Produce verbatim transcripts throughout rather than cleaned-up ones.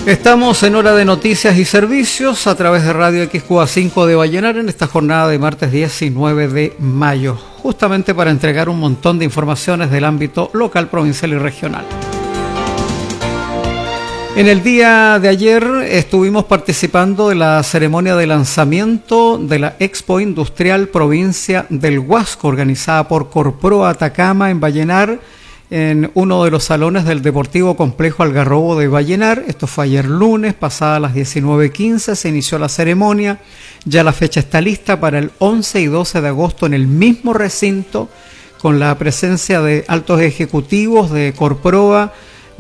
Estamos en hora de noticias y servicios a través de Radio X Q A cinco de Vallenar en esta jornada de martes diecinueve de mayo, justamente para entregar un montón de informaciones del ámbito local, provincial y regional. En el día de ayer estuvimos participando de la ceremonia de lanzamiento de la Expo Industrial Provincia del Huasco, organizada por Corproa Atacama en Vallenar, en uno de los salones del Deportivo Complejo Algarrobo de Vallenar. Esto fue ayer lunes, pasadas las diecinueve quince, se inició la ceremonia. Ya la fecha está lista para el once y doce de agosto en el mismo recinto, con la presencia de altos ejecutivos de Corproa,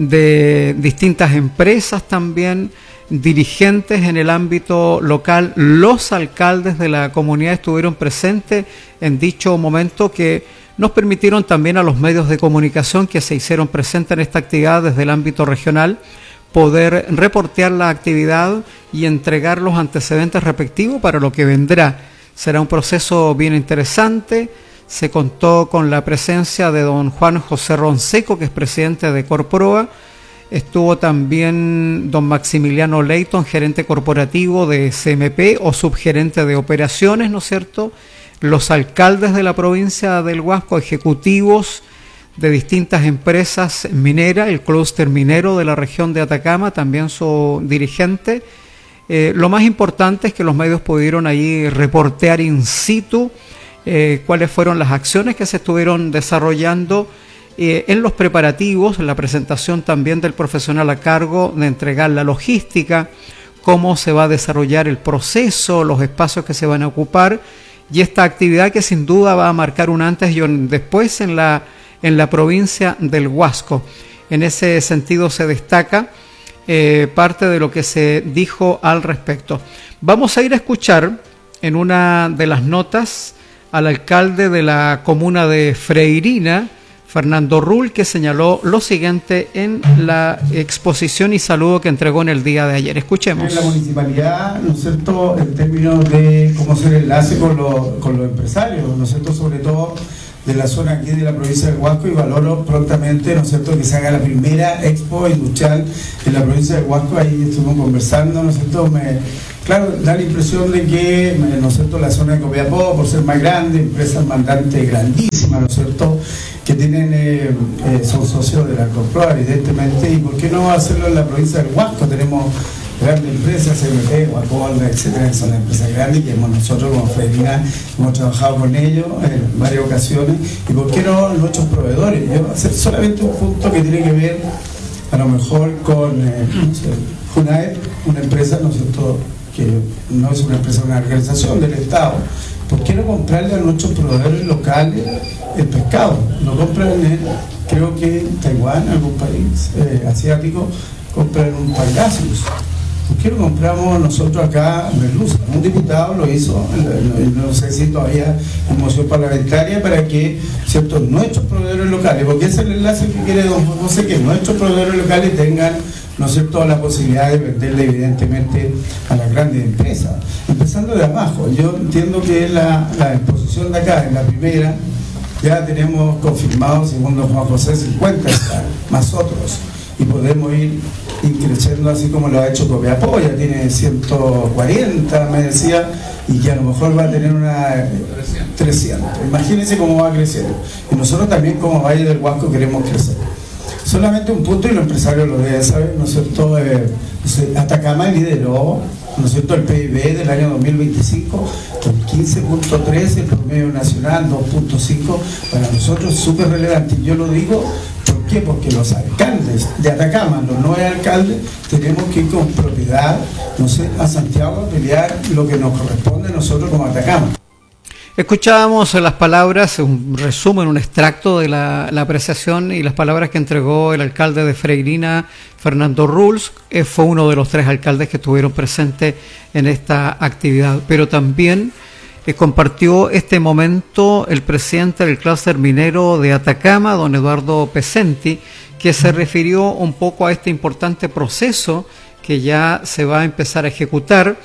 de distintas empresas también, dirigentes en el ámbito local. Los alcaldes de la comunidad estuvieron presentes en dicho momento, que nos permitieron también a los medios de comunicación que se hicieron presentes en esta actividad desde el ámbito regional poder reportear la actividad y entregar los antecedentes respectivos para lo que vendrá. Será un proceso bien interesante. Se contó con la presencia de don Juan José Ronseco, que es presidente de Corproa. Estuvo también don Maximiliano Leighton, gerente corporativo de C M P o subgerente de operaciones, ¿no es cierto? Los alcaldes de la provincia del Huasco, ejecutivos de distintas empresas mineras, el clúster minero de la región de Atacama, también su dirigente. Eh, lo más importante es que los medios pudieron ahí reportear in situ eh, cuáles fueron las acciones que se estuvieron desarrollando eh, en los preparativos, en la presentación también del profesional a cargo de entregar la logística, cómo se va a desarrollar el proceso, los espacios que se van a ocupar. Y esta actividad que sin duda va a marcar un antes y un después en la, en la provincia del Huasco. En ese sentido se destaca eh, parte de lo que se dijo al respecto. Vamos a ir a escuchar en una de las notas al alcalde de la comuna de Freirina, Fernando Rull, que señaló lo siguiente en la exposición y saludo que entregó en el día de ayer. Escuchemos. En la municipalidad, ¿no es cierto?, en términos de cómo hacer enlace con, lo, con los empresarios, ¿no es cierto?, sobre todo de la zona aquí de la provincia del Huasco, y valoro prontamente, ¿no es cierto?, que se haga la primera expo industrial en la provincia del Huasco. Ahí estuvimos conversando, ¿no es cierto?, me, claro, da la impresión de que, ¿no es cierto?, la zona de Copiapó, por ser más grande, empresas mandantes grandísimas, ¿no es cierto?, que tienen eh, eh, son socios de la Corproa, evidentemente, y por qué no hacerlo en la provincia del Huasco. Tenemos grandes empresas, C M P, Guacolda, etcétera, son empresas grandes que hemos, nosotros como Freirina hemos trabajado con ellos en varias ocasiones, y por qué no nuestros proveedores. Yo voy a hacer solamente un punto que tiene que ver a lo mejor con eh, no sé, Junaep, una empresa, ¿no es cierto?, que no es una empresa, una organización del Estado. ¿Por qué no comprarle a nuestros proveedores locales el pescado? Lo compran en, creo que en Taiwán, algún país eh, asiático, compran un pangasius. ¿Por qué no compramos nosotros acá merluza? Un diputado lo hizo, no sé si todavía en moción parlamentaria, para que, ¿cierto?, nuestros proveedores locales, porque ese es el enlace que quiere don José, que nuestros proveedores locales tengan, ¿no es cierto?, la posibilidad de venderle evidentemente a las grandes empresas, empezando de abajo. Yo entiendo que la, la exposición de acá, en la primera, ya tenemos confirmado, según don Juan José, cincuenta hectáreas, más otros, y podemos ir creciendo así como lo ha hecho Copiapó, ya tiene ciento cuarenta, me decía, y que a lo mejor va a tener una trescientos. Imagínense cómo va creciendo. Y nosotros también, como Valle del Huasco, queremos crecer. Solamente un punto, y los empresarios lo deben saber, ¿no es cierto? Eh, Atacama lideró, ¿no es cierto?, el P I B del año dos mil veinticinco, con quince punto tres, el promedio nacional dos punto cinco, para nosotros es súper relevante. Y yo lo digo, ¿por qué? Porque los alcaldes de Atacama, los nueve alcaldes, tenemos que ir con propiedad, no sé, a Santiago a pelear lo que nos corresponde a nosotros como Atacama. Escuchábamos las palabras, un resumen, un extracto de la, la apreciación y las palabras que entregó el alcalde de Freirina, Fernando Ruls. Eh, fue uno de los tres alcaldes que estuvieron presentes en esta actividad, pero también eh, compartió este momento el presidente del clúster minero de Atacama, don Eduardo Pesenti, que se refirió un poco a este importante proceso que ya se va a empezar a ejecutar.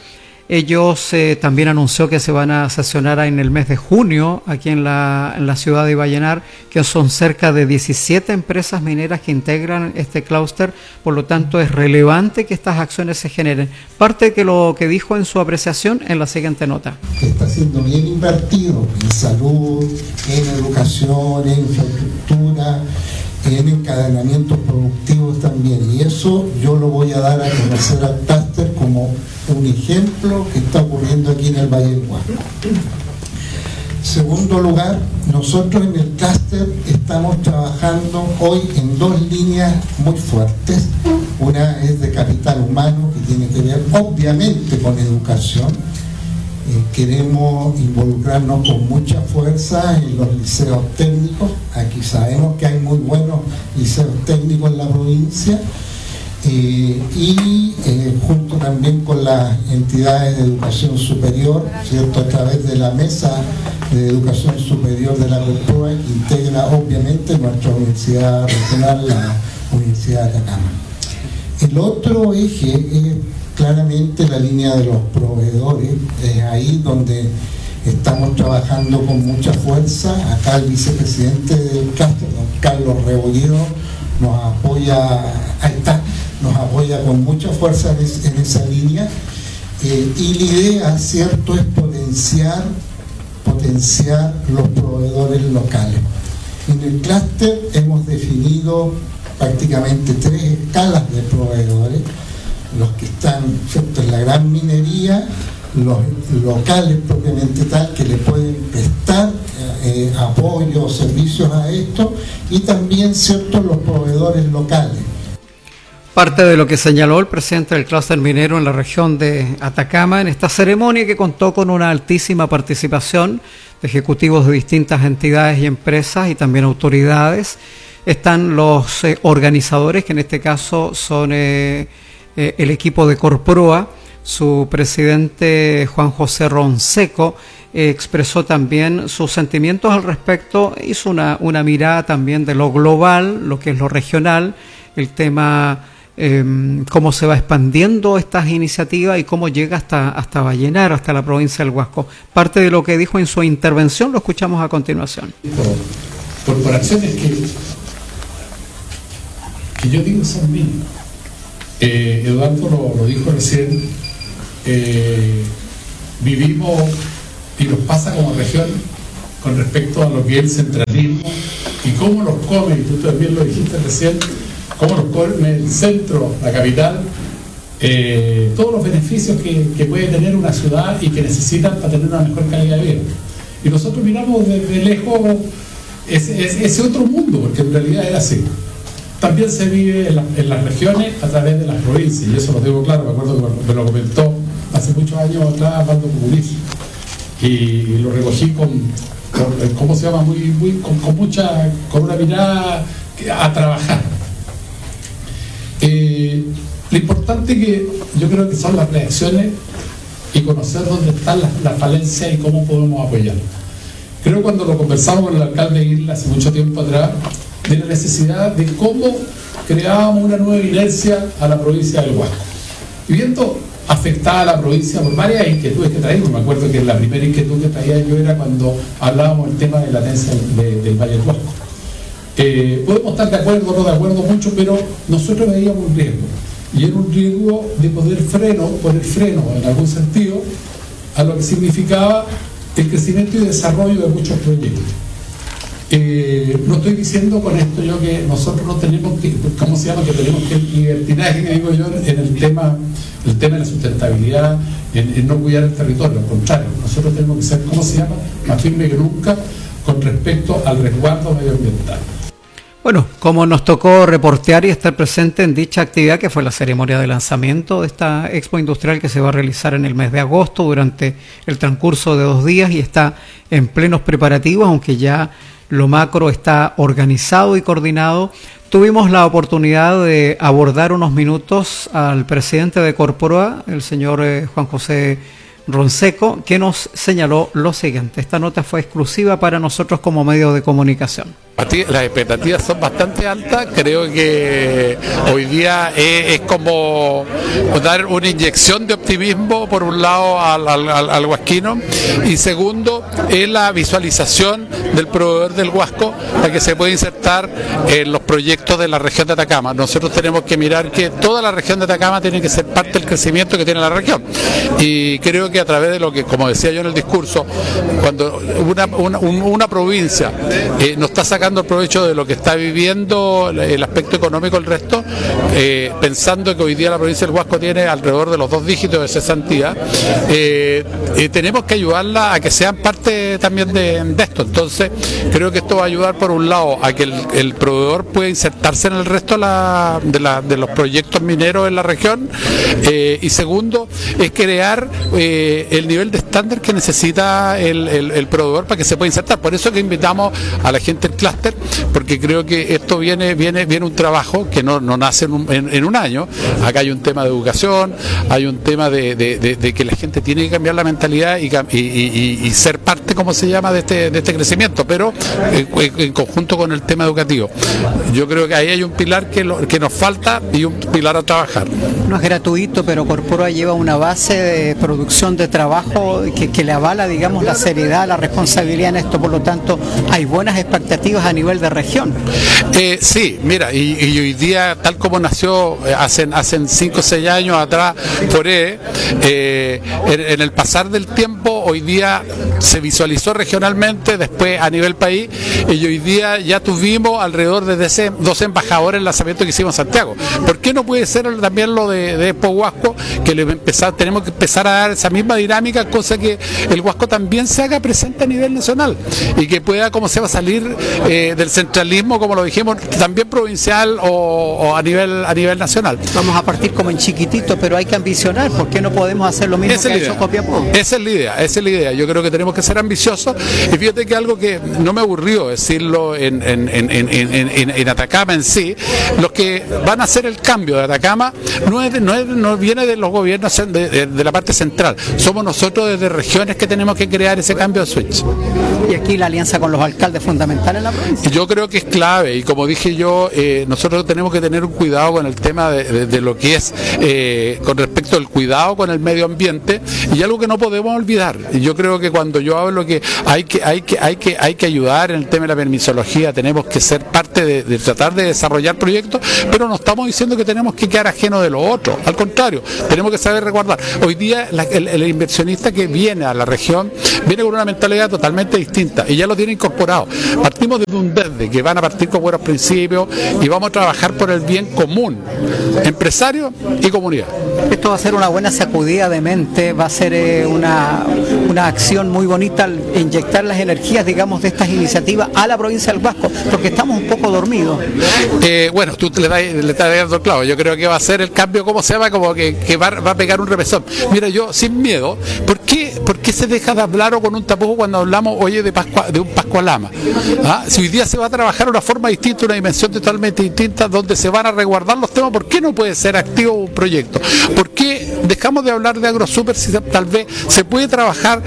Ellos eh, también anunció que se van a sesionar en el mes de junio aquí en la, en la ciudad de Vallenar, que son cerca de diecisiete empresas mineras que integran este clúster, por lo tanto es relevante que estas acciones se generen. Parte de lo que dijo en su apreciación en la siguiente nota. Está siendo bien invertido en salud, en educación, en infraestructura, en encadenamientos productivos también, y eso yo lo voy a dar a conocer al clúster como un ejemplo que está ocurriendo aquí en el Valle del Huasco. Segundo lugar, nosotros en el clúster estamos trabajando hoy en dos líneas muy fuertes. Una es de capital humano, que tiene que ver obviamente con educación. Eh, queremos involucrarnos con mucha fuerza en los liceos técnicos. Aquí sabemos que hay muy buenos liceos técnicos en la provincia, eh, y eh, junto también con las entidades de educación superior, ¿cierto?, a través de la mesa de educación superior de la Corproa, que integra obviamente nuestra universidad regional, la Universidad de Atacama. El otro eje es claramente la línea de los proveedores. Es ahí donde estamos trabajando con mucha fuerza. Acá el vicepresidente del clúster, don Carlos Rebolledo, nos apoya, ahí está, nos apoya con mucha fuerza en, es, en esa línea. Eh, y la idea, cierto, es potenciar, potenciar los proveedores locales. En el clúster hemos definido prácticamente tres escalas de proveedores: los que están, ¿cierto?, en la gran minería, los locales propiamente tal, que le pueden prestar eh, apoyo o servicios a esto, y también, ¿cierto?, los proveedores locales. Parte de lo que señaló el presidente del clúster minero en la región de Atacama en esta ceremonia, que contó con una altísima participación de ejecutivos de distintas entidades y empresas y también autoridades. Están los eh, organizadores, que en este caso son eh, eh, el equipo de Corproa. Su presidente, Juan José Ronseco, eh, expresó también sus sentimientos al respecto, hizo una, una mirada también de lo global, lo que es lo regional, el tema, eh, cómo se va expandiendo estas iniciativas y cómo llega hasta, hasta Vallenar, hasta la provincia del Huasco. Parte de lo que dijo en su intervención lo escuchamos a continuación. Por, por acciones que, que yo digo son mías. Eh, Eduardo lo, lo dijo recién, eh, vivimos y nos pasa como región con respecto a lo que es el centralismo y cómo nos come, y tú también lo dijiste recién, cómo nos come el centro, la capital, eh, todos los beneficios que, que puede tener una ciudad y que necesitan para tener una mejor calidad de vida. Y nosotros miramos desde lejos ese, ese, ese otro mundo, porque en realidad es así. También se vive en, la, en las regiones a través de las provincias, y eso lo tengo claro. Me acuerdo que me lo comentó hace muchos años atrás Valdo Cuculis, y lo recogí con, con ¿cómo se llama? Muy, muy, con, con mucha, con una mirada a trabajar. Eh, lo importante que yo creo que son las reacciones y conocer dónde están las, las falencias y cómo podemos apoyar. Creo que cuando lo conversamos con el alcalde de Isla hace mucho tiempo atrás, de la necesidad de cómo creábamos una nueva inercia a la provincia del Huasco. Y viendo afectada a la provincia por varias inquietudes que traímos, me acuerdo que la primera inquietud que traía yo era cuando hablábamos del tema de la latencia de, del Valle del Huasco. Eh, podemos estar de acuerdo o no de acuerdo mucho, pero nosotros veíamos un riesgo, y era un riesgo de poder freno, poner freno en algún sentido a lo que significaba el crecimiento y desarrollo de muchos proyectos. Eh, no estoy diciendo con esto yo que nosotros no tenemos que, ¿cómo se llama? Que tenemos que el libertinaje, que digo yo, en el tema, el tema de la sustentabilidad, en, en no cuidar el territorio. Al contrario, nosotros tenemos que ser, ¿cómo se llama?, más firme que nunca con respecto al resguardo medioambiental. Bueno, como nos tocó reportear y estar presente en dicha actividad, que fue la ceremonia de lanzamiento de esta Expo Industrial que se va a realizar en el mes de agosto durante el transcurso de dos días y está en plenos preparativos, aunque ya lo macro está organizado y coordinado. Tuvimos la oportunidad de abordar unos minutos al presidente de Corproa, el señor eh, Juan José Ronseco, que nos señaló lo siguiente. Esta nota fue exclusiva para nosotros como medio de comunicación. Las expectativas son bastante altas. Creo que hoy día es, es como dar una inyección de optimismo, por un lado, al, al, al huasquino, y segundo, es la visualización del proveedor del Huasco para que se pueda insertar en los proyectos de la región de Atacama. Nosotros tenemos que mirar que toda la región de Atacama tiene que ser parte del crecimiento que tiene la región, y creo que a través de lo que, como decía yo en el discurso, cuando una, una, una provincia eh, no está sacando el provecho de lo que está viviendo el aspecto económico el resto, eh, pensando que hoy día la provincia del Huasco tiene alrededor de los dos dígitos de cesantía, eh, eh, tenemos que ayudarla a que sean parte también de, de esto. Entonces creo que esto va a ayudar, por un lado, a que el, el proveedor pueda insertarse en el resto de, la, de, la, de los proyectos mineros en la región, eh, y segundo, es crear eh, el nivel de estándar que necesita el, el, el proveedor para que se pueda insertar. Por eso que invitamos a la gente del clúster, porque creo que esto viene viene viene un trabajo que no, no nace en un, en, en un año. Acá hay un tema de educación, hay un tema de, de, de, de que la gente tiene que cambiar la mentalidad y, y, y, y ser parte, como se llama, de este, de este crecimiento, pero en, en conjunto con el tema educativo. Yo creo que ahí hay un pilar que, lo, que nos falta y un pilar a trabajar. No es gratuito, pero Corporoa lleva una base de producción de trabajo que, que le avala, digamos, la seriedad, la responsabilidad en esto. Por lo tanto, hay buenas expectativas a nivel de región. Eh, sí, mira, y, y hoy día, tal como nació hace cinco o seis años atrás Foré, eh, en, en el pasar del tiempo, hoy día se visualizó regionalmente, después a nivel país, y hoy día ya tuvimos alrededor de doce embajadores en el lanzamiento que hicimos en Santiago. ¿Por qué no puede ser también lo de, de Expo Huasco, que le empezar, tenemos que empezar a dar esa misma dinámica, cosa que el Huasco también se haga presente a nivel nacional y que pueda, como se va a salir eh, del centralismo, como lo dijimos, también provincial o, o a nivel a nivel nacional? Vamos a partir como en chiquitito, pero hay que ambicionar. ¿Por qué no podemos hacer lo mismo esa que ha hecho Copiapó? Esa es la idea, esa es la idea. Yo creo que tenemos que ser ambiciosos, y fíjate que algo que no me aburrió decirlo en, en, en, en, en, en Atacama en sí, los que van a hacer el cambio de Atacama no, es, no, es, no viene de los gobiernos de, de, de la parte central, somos nosotros desde regiones que tenemos que crear ese cambio de switch. Y aquí la alianza con los alcaldes fundamental en la provincia. Yo creo que es clave, y como dije yo, eh, nosotros tenemos que tener un cuidado con el tema de, de, de lo que es eh, con respecto al cuidado con el medio ambiente, y algo que no podemos olvidar. Y yo creo que cuando yo hablo que hay que hay que hay que hay que ayudar en el tema de la permisología, tenemos que ser parte de, de tratar de desarrollar proyectos, pero no estamos diciendo que tenemos que quedar ajenos de lo otro, al contrario, tenemos que saber resguardar. Hoy día la, el, el inversionista que viene a la región viene con una mentalidad totalmente distinta y ya lo tiene incorporado. Partimos desde un desde que van a partir con buenos principios y vamos a trabajar por el bien común, empresario y comunidad. Esto va a ser una buena sacudida de mente, va a ser eh, una, una acción muy bonita al inyectar las energías, digamos, de estas iniciativas a la provincia del Huasco, porque estamos un poco dormidos. Eh, bueno, tú le, das, le estás dando clavo. Yo creo que va a ser el cambio, ¿cómo se llama? Como que, que va, va a pegar un repesón. Mira, yo sin miedo, ¿por qué, ¿por qué se deja de hablar o con un tapujo cuando hablamos, oye, de, Pascua, de un Pascualama? ¿Ah? Si hoy día se va a trabajar de una forma distinta, una dimensión totalmente distinta, donde se van a resguardar los temas, ¿por qué no puede ser activo un proyecto? ¿Por qué dejamos de hablar de AgroSuper si tal vez se puede trabajar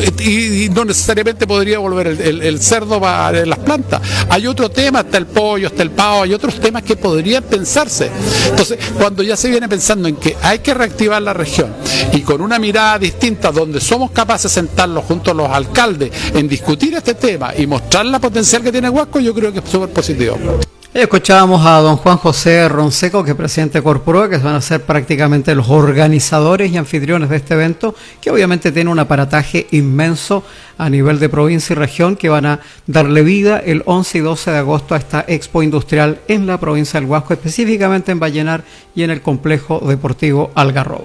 y, y no necesariamente podría volver el, el, el cerdo para las plantas? Hay otro tema, está el pollo, está el pavo, hay otros temas que podrían pensarse. Entonces, cuando ya se viene pensando en que hay que reactivar la región y con una mirada distinta, donde somos capaces de sentarlos junto a los alcaldes en discutir este tema y mostrar la potencial que tiene Huasco, yo creo que es súper positivo. Escuchábamos a don Juan José Ronseco, que es presidente de Corporoa, que van a ser prácticamente los organizadores y anfitriones de este evento, que obviamente tiene un aparataje inmenso a nivel de provincia y región, que van a darle vida el once y doce de agosto a esta Expo Industrial en la provincia del Huasco, específicamente en Vallenar y en el complejo deportivo Algarrobo.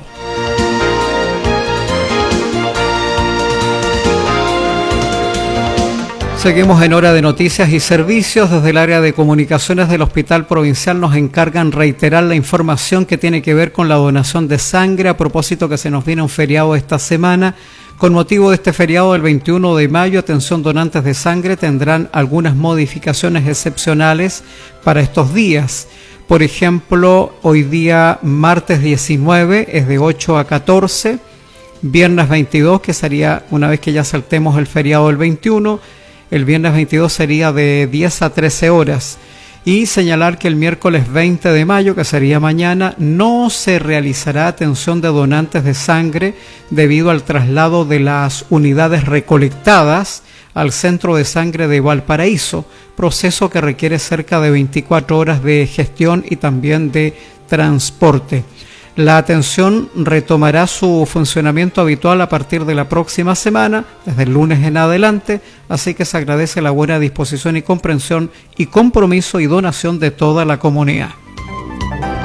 Seguimos en hora de noticias y servicios. Desde el área de comunicaciones del Hospital Provincial nos encargan reiterar la información que tiene que ver con la donación de sangre, a propósito que se nos viene un feriado esta semana. Con motivo de este feriado del veintiuno de mayo, atención donantes de sangre tendrán algunas modificaciones excepcionales para estos días. Por ejemplo, hoy día martes diecinueve es de ocho a catorce, viernes veintidós, que sería una vez que ya saltemos el feriado del veintiuno, el viernes veintidós sería de diez a trece horas. Y señalar que el miércoles veinte de mayo, que sería mañana, no se realizará atención de donantes de sangre debido al traslado de las unidades recolectadas al centro de sangre de Valparaíso, proceso que requiere cerca de veinticuatro horas de gestión y también de transporte. La atención retomará su funcionamiento habitual a partir de la próxima semana, desde el lunes en adelante, así que se agradece la buena disposición y comprensión y compromiso y donación de toda la comunidad.